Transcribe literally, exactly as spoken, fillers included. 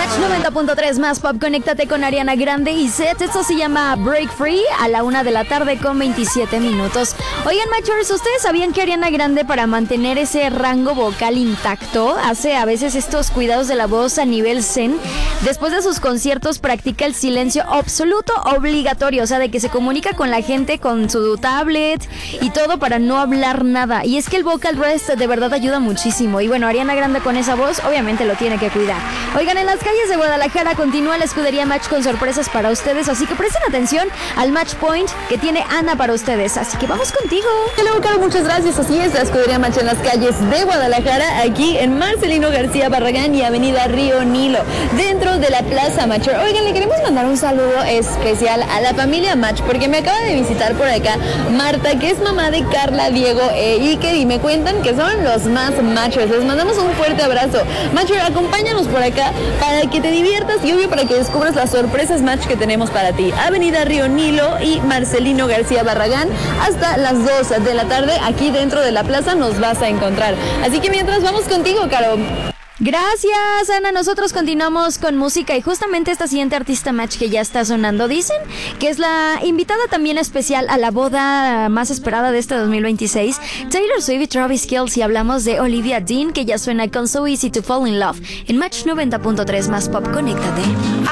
Match noventa punto tres más Pop, conéctate con Ariana Grande y Seth. Esto se llama Break Free a la una de la tarde con veintisiete minutos. Oigan, Matchers, ¿ustedes sabían que Ariana Grande, para mantener ese rango vocal intacto, hace a veces estos cuidados de la voz a nivel zen? Después de sus conciertos practica el silencio absoluto obligatorio, o sea, de que se comunica con la gente con su tablet y todo para no hablar nada. Y es que el vocal rest de verdad ayuda muchísimo. Y bueno, Ariana Grande con esa voz obviamente lo tiene que cuidar. Oigan, en las calles de Guadalajara continúa la escudería Match con sorpresas para ustedes, así que presten atención al Match Point que tiene Ana para ustedes. Así que vamos contigo. Hello, Caro, muchas gracias. Así es, la escudería Match en las calles de Guadalajara, aquí en Marcelino García Barragán y Avenida Río Nilo, dentro de la Plaza Match. Oigan, le queremos mandar un saludo especial a la familia Match, porque me acaba de visitar por acá Marta, que es mamá de Carla, Diego e Iker, y me cuentan que son los más Matchers. Les mandamos un fuerte abrazo. Matcher, acompáñanos por acá para que te diviertas y obvio para que descubras las sorpresas Match que tenemos para ti. Avenida Río Nilo y Marcelino García Barragán, hasta las dos de la tarde, aquí dentro de la plaza nos vas a encontrar. Así que mientras, vamos contigo, Caro. Gracias, Ana. Nosotros continuamos con música y justamente esta siguiente artista Match que ya está sonando, dicen que es la invitada también especial a la boda más esperada de este dos mil veintiséis, Taylor Swift y Travis Kelce. Hablamos de Olivia Dean, que ya suena con So Easy to Fall in Love en Match noventa punto tres más Pop. Conéctate.